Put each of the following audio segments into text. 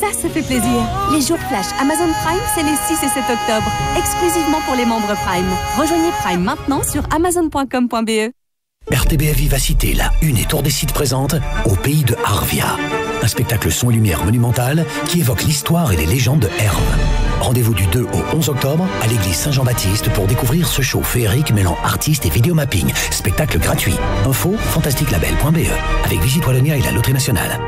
Ça fait plaisir. Les jours flash Amazon Prime, c'est les 6 et 7 octobre. Exclusivement pour les membres Prime. Rejoignez Prime maintenant sur amazon.com.be. RTBF Vivacité, la Une et Tour des Sites présente Au pays de Arvia. Un spectacle son et lumière monumental qui évoque l'histoire et les légendes de Herve. Rendez-vous du 2 au 11 octobre à l'église Saint-Jean-Baptiste pour découvrir ce show féerique mêlant artistes et vidéomapping. Spectacle gratuit. Info fantasticlabel.be avec Visite Wallonia et la Loterie Nationale.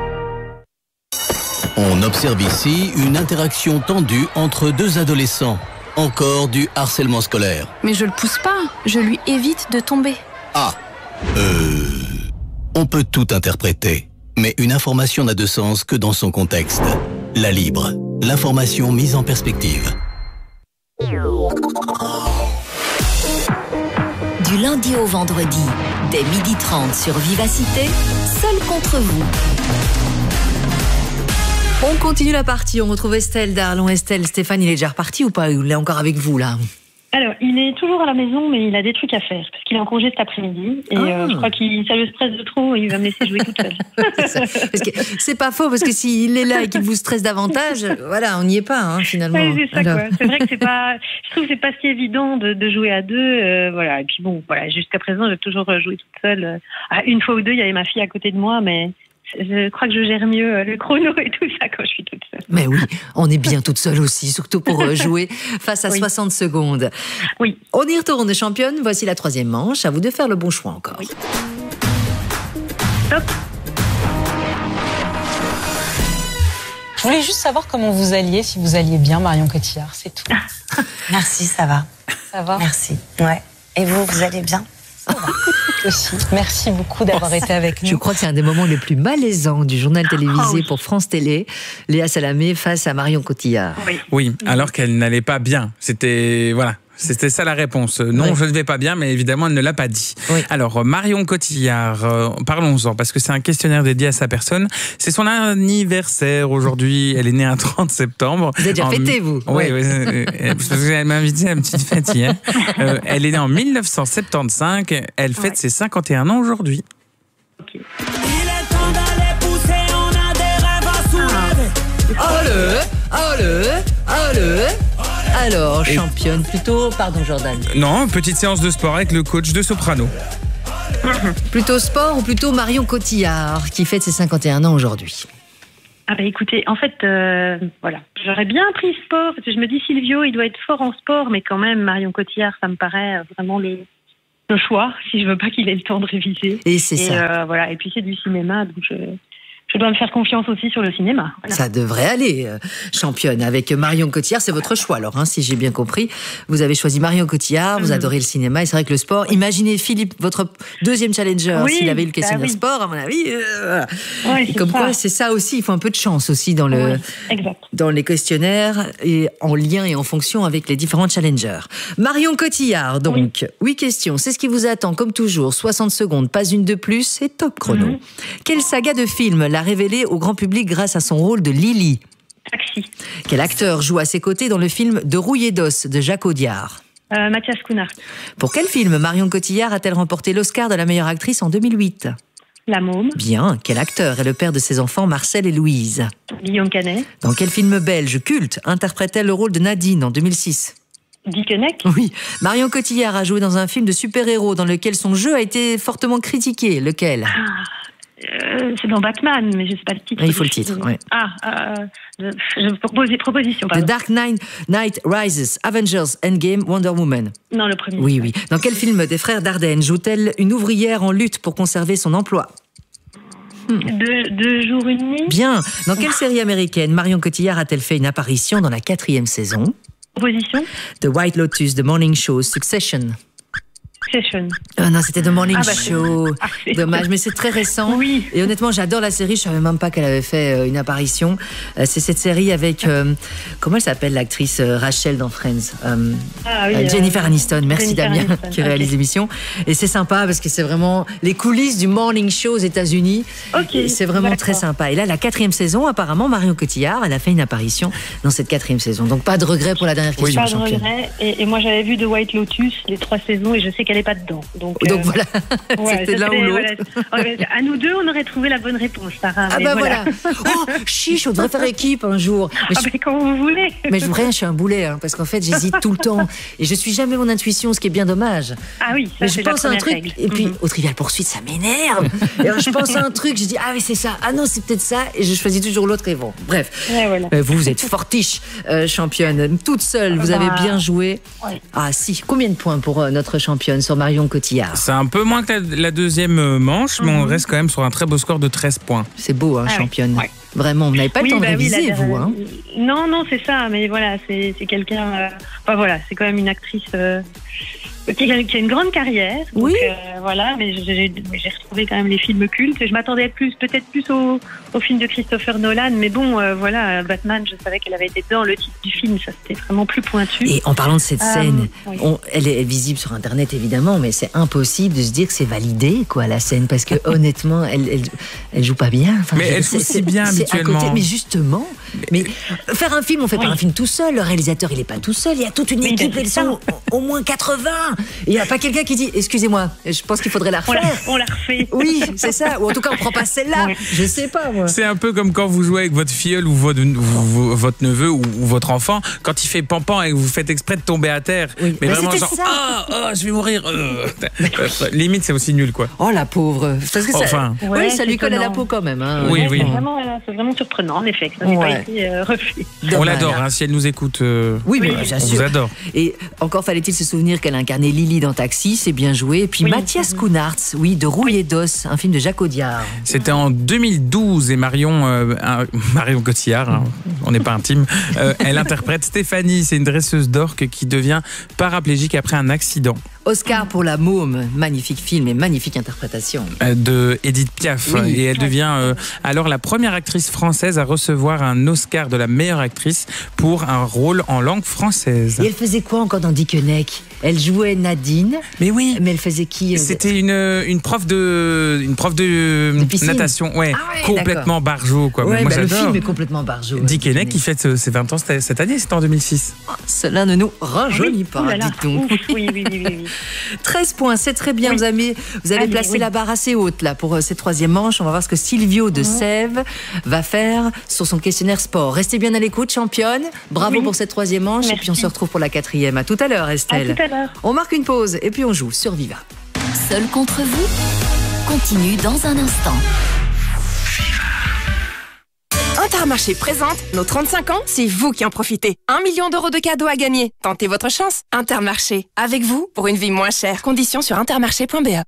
On observe ici une interaction tendue entre deux adolescents. Encore du harcèlement scolaire. Mais je le pousse pas, je lui évite de tomber. Ah, on peut tout interpréter, mais une information n'a de sens que dans son contexte. La Libre, l'information mise en perspective. Du lundi au vendredi, dès 12h30 sur Vivacité, seul contre vous. On continue la partie, on retrouve Estelle d'Arlon. Estelle, Stéphane, il est déjà reparti ou pas? Il est encore avec vous là? Alors, il est toujours à la maison, mais il a des trucs à faire, parce qu'il est en congé cet après-midi. Et je crois que ça le stresse de trop, et il va me laisser jouer toute seule. C'est pas faux, parce que s'il est là et qu'il vous stresse davantage, voilà, on n'y est pas, hein, finalement. Oui, c'est ça, quoi. C'est vrai que je trouve que c'est pas si évident de jouer à deux, voilà. Et puis bon, voilà, jusqu'à présent, j'ai toujours joué toute seule. Une fois ou deux, il y avait ma fille à côté de moi, mais je crois que je gère mieux le chrono et tout ça quand je suis toute seule. Mais oui, on est bien toute seule aussi, surtout pour jouer face à 60 secondes. Oui. On y retourne, championne. Voici la troisième manche. À vous de faire le bon choix encore. Oui. Stop. Je voulais juste savoir comment vous alliez, si vous alliez bien, Marion Cotillard, c'est tout. Merci, ça va. Ça va? Merci. Ouais. Et vous allez bien? Aussi. Merci beaucoup d'avoir été avec nous. Je crois que c'est un des moments les plus malaisants du journal télévisé pour France Télé. Léa Salamé face à Marion Cotillard. Oui, alors qu'elle n'allait pas bien. C'était ça la réponse. Non, je ne vais pas bien, mais évidemment, elle ne l'a pas dit. Oui. Alors, Marion Cotillard, parlons-en, parce que c'est un questionnaire dédié à sa personne. C'est son anniversaire aujourd'hui. Elle est née un 30 septembre. Vous avez déjà fêté, vous? Oui, parce qu'elle m'a invité à une petite fête hier. Elle est née en 1975. Elle fête ses 51 ans aujourd'hui. Okay. Il est temps d'aller pousser, on a des rêves à soulever. Alors, championne, plutôt, pardon Jordan. Non, petite séance de sport avec le coach de soprano. Plutôt sport ou plutôt Marion Cotillard qui fête ses 51 ans aujourd'hui? Ah bah écoutez, en fait, voilà, j'aurais bien pris sport, parce que je me dis Silvio, il doit être fort en sport, mais quand même, Marion Cotillard, ça me paraît vraiment le choix, si je veux pas qu'il ait le temps de réviser. Et c'est ça. Voilà, et puis c'est du cinéma, donc je dois me faire confiance aussi sur le cinéma. Voilà. Ça devrait aller, championne. Avec Marion Cotillard, c'est votre choix alors, hein, si j'ai bien compris. Vous avez choisi Marion Cotillard, vous adorez le cinéma, et c'est vrai que le sport... Imaginez Philippe, votre deuxième challenger, s'il avait eu le questionnaire sport, à mon avis... et comme quoi, c'est ça aussi, il faut un peu de chance aussi dans les questionnaires, et en lien et en fonction avec les différents challengers. Marion Cotillard, donc, 8 questions, c'est ce qui vous attend, comme toujours, 60 secondes, pas une de plus, et top chrono. Quelle saga de film l'a révélée au grand public grâce à son rôle de Lily? Taxi. Quel acteur joue à ses côtés dans le film De rouillé d'os de Jacques Audiard? Mathias Cunard. Pour quel film Marion Cotillard a-t-elle remporté l'Oscar de la meilleure actrice en 2008? La Môme. Bien. Quel acteur est le père de ses enfants Marcel et Louise? Guillaume Canet. Dans quel film belge culte interprète-t-elle le rôle de Nadine en 2006? Dickeneck. Oui. Marion Cotillard a joué dans un film de super-héros dans lequel son jeu a été fortement critiqué. Lequel? C'est dans Batman, mais je ne sais pas le titre. Il faut le titre, oui. Je propose des propositions. The Dark Knight Rises, Avengers, Endgame, Wonder Woman. Non, le premier. Oui. Dans quel film des frères Dardenne joue-t-elle une ouvrière en lutte pour conserver son emploi? 2 jours, 1 nuit. Bien. Dans quelle série américaine Marion Cotillard a-t-elle fait une apparition dans la 4e saison? Proposition. The White Lotus, The Morning Show, Succession. Non, c'était The Morning Show. Dommage, mais c'est très récent. Oui. Et honnêtement, j'adore la série. Je savais même pas qu'elle avait fait une apparition. C'est cette série avec comment elle s'appelle l'actrice Rachel dans Friends. Jennifer Aniston. Merci Damien qui réalise l'émission. Et c'est sympa parce que c'est vraiment les coulisses du Morning Show aux États-Unis. C'est vraiment très sympa. Et là, la 4e saison, apparemment, Marion Cotillard, elle a fait une apparition dans cette 4e saison. Donc pas de regret pour la dernière question. Pas de regret. Et moi, j'avais vu The White Lotus les 3 saisons et je sais qu'elle est n'est pas dedans. Donc voilà, c'était l'un ou l'autre. Voilà. À nous deux, on aurait trouvé la bonne réponse, Sarah. Ah bah voilà. Oh, chiche, on devrait faire équipe un jour. Mais quand vous voulez. Mais je je suis un boulet, hein, parce qu'en fait, j'hésite tout le temps. Et je suis jamais mon intuition, ce qui est bien dommage. Ah oui, ça, mais c'est je pense la à un première truc, règle. et puis au Trivial Poursuite, ça m'énerve. Et alors, je pense à un truc, je dis, ah oui, c'est ça. Ah non, c'est peut-être ça. Et je choisis toujours l'autre et bon. Bref. Ouais, voilà. Vous êtes fortiche, championne. Toute seule, vous avez bien joué. Ouais. Ah si, combien de points pour notre championne sur Marion Cotillard? C'est un peu moins que la deuxième manche, mais on reste quand même sur un très beau score de 13 points. C'est beau, hein, championne. Ouais. Vraiment, vous n'avez pas le temps de réviser, vous. Hein. Non, c'est ça, mais voilà, c'est quelqu'un... Enfin voilà, c'est quand même une actrice qui a une grande carrière. Donc, oui. Voilà, mais j'ai retrouvé quand même les films cultes. Je m'attendais peut-être plus au film de Christopher Nolan, mais bon, voilà, Batman, je savais qu'elle avait été dans le titre du film, ça c'était vraiment plus pointu. Et en parlant de cette scène, oui. Elle est visible sur Internet évidemment, mais c'est impossible de se dire que c'est validé, quoi, la scène, parce que honnêtement, elle joue pas bien. Enfin, mais elle joue si bien habituellement. À côté, mais justement, mais faire un film, on fait pas un film tout seul. Le réalisateur, il est pas tout seul. Il y a toute une équipe, ils sont au moins 80. Il y a pas quelqu'un qui dit, excusez-moi, je pense qu'il faudrait la refaire. On la refait. Oui, c'est ça. Ou en tout cas, on prend pas celle-là. Oui. Je sais pas, moi. C'est un peu comme quand vous jouez avec votre filleul ou votre neveu ou votre enfant, quand il fait pampan et que vous faites exprès de tomber à terre. Oui. Mais vraiment genre, je vais mourir. Limite, c'est aussi nul, quoi. Oh, la pauvre. Parce que ça, oui, ça lui colle à la peau quand même. Hein. Oui. C'est vraiment surprenant, en effet, que ça n'ait pas été refait. On l'adore, hein, si elle nous écoute. Oui, mais bien sûr. On vous adore. Et encore fallait-il se souvenir qu'elle incarnait Lily dans Taxi, c'est bien joué. Et puis Mathias Schoenaerts, de Rouillé d'os, un film de Jacques Audiard. C'était en 2012 et Marion Cotillard, hein, on n'est pas intime, elle interprète Stéphanie, c'est une dresseuse d'orques qui devient paraplégique après un accident. Oscar pour La Môme, magnifique film et magnifique interprétation. De Edith Piaf. Oui. Et elle devient alors la première actrice française à recevoir un Oscar de la meilleure actrice pour un rôle en langue française. Et elle faisait quoi encore dans Dickeneck? Elle jouait Nadine. Mais oui. Mais elle faisait qui? C'était une prof de natation. Ouais, complètement barjo, quoi. Ouais, moi, le film est complètement barjo. Dickeneck qui fête ses 20 ans cette année, c'était en 2006. Oh, cela ne nous rajeunit pas, dites donc. Oui. 13 points, c'est très bien. Vous avez placé la barre assez haute là pour cette troisième manche. On va voir ce que Silvio de Sèvres va faire sur son questionnaire sport. Restez bien à l'écoute, championne. Bravo pour cette troisième manche. Merci. Et puis on se retrouve pour la quatrième. À tout à l'heure, Estelle. À tout à l'heure. On marque une pause et puis on joue sur Viva. Seul contre vous continue dans un instant. Intermarché présente nos 35 ans, c'est vous qui en profitez. 1 million d'euros de cadeaux à gagner. Tentez votre chance. Intermarché, avec vous pour une vie moins chère. Conditions sur intermarché.be.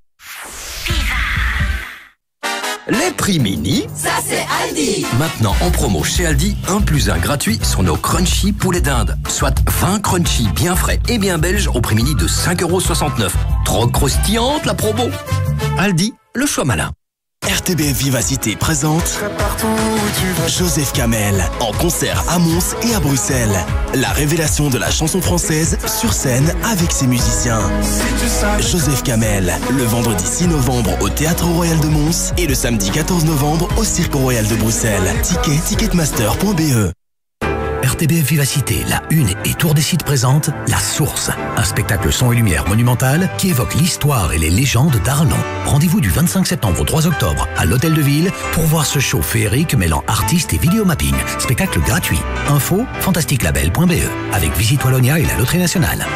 Les prix mini, ça c'est Aldi. Maintenant en promo chez Aldi, 1 + 1 gratuit sur nos crunchy poulet d'Inde. Soit 20 crunchy bien frais et bien belges au prix mini de 5,69 €. Trop croustillante la promo. Aldi, le choix malin. RTBF Vivacité présente Joseph Kamel en concert à Mons et à Bruxelles. La révélation de la chanson française sur scène avec ses musiciens. Joseph Kamel, le vendredi 6 novembre au Théâtre Royal de Mons et le samedi 14 novembre au Cirque Royal de Bruxelles. Ticketmaster.be. RTBF Vivacité, la Une et Tour des Sites présente La Source, un spectacle son et lumière monumental qui évoque l'histoire et les légendes d'Arlon. Rendez-vous du 25 septembre au 3 octobre à l'Hôtel de Ville pour voir ce show féerique mêlant artistes et vidéomapping. Spectacle gratuit. Info fantasticlabel.be avec Visite Wallonia et la Loterie Nationale.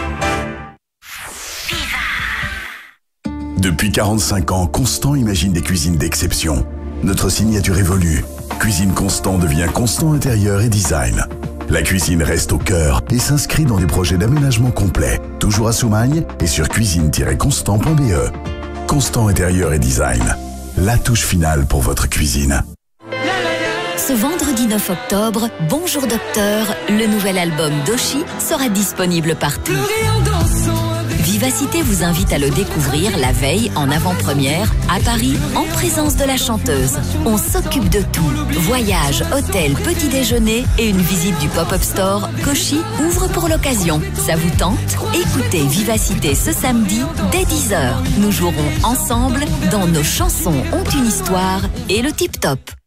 Depuis 45 ans, Constant imagine des cuisines d'exception. Notre signature évolue. Cuisine Constant devient Constant Intérieur et Design. La cuisine reste au cœur et s'inscrit dans des projets d'aménagement complet, toujours à Soumagne et sur cuisine-constant.be. Constant Intérieur et Design, la touche finale pour votre cuisine. Ce vendredi 9 octobre, Bonjour Docteur, le nouvel album d'Oshi sera disponible partout. Vivacité vous invite à le découvrir la veille en avant-première à Paris en présence de la chanteuse. On s'occupe de tout. Voyage, hôtel, petit déjeuner et une visite du pop-up store qu'Oshi ouvre pour l'occasion. Ça vous tente? Écoutez Vivacité ce samedi dès 10h. Nous jouerons ensemble dans Nos chansons ont une histoire et le tip-top.